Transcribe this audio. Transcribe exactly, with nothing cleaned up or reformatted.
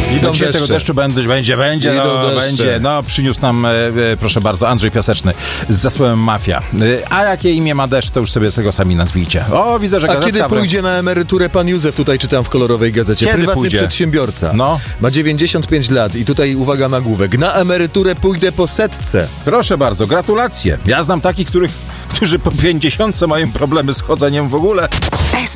Idą Dzisiaj tego deszczu będzie, będzie, będzie, no, będzie. No, przyniósł nam, e, e, proszę bardzo, Andrzej Piaseczny z zespołem Mafia. E, a jakie imię ma deszcz, to już sobie tego sami nazwijcie. O, widzę, że A gazetka... kiedy pójdzie na emeryturę pan Józef, tutaj czytam w kolorowej gazecie. Kiedy Prywatny pójdzie? przedsiębiorca. No. Ma dziewięćdziesiąt pięć lat i tutaj uwaga nagłówek. Na emeryturę pójdę po setce. Proszę bardzo, gratulacje. Ja znam takich, których, którzy po pięćdziesiątce mają problemy z chodzeniem w ogóle.